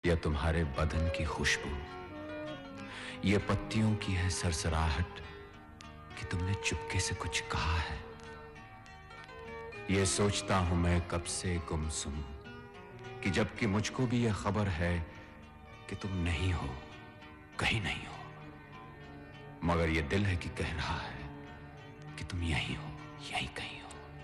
या तुम्हारे बदन की खुशबू, ये पत्तियों की है सरसराहट कि तुमने चुपके से कुछ कहा है। ये सोचता हूं मैं कब से गुमसुम कि जबकि मुझको भी यह खबर है कि तुम नहीं हो, कहीं नहीं हो, मगर ये दिल है कि कह रहा है कि तुम यहीं हो, यहीं कहीं हो।